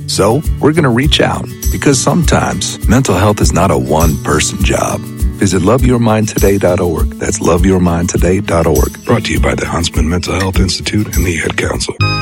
So we're going to reach out because sometimes mental health is not a one-person job. Visit loveyourmindtoday.org. That's loveyourmindtoday.org. Brought to you by the Huntsman Mental Health Institute and the Ad Council.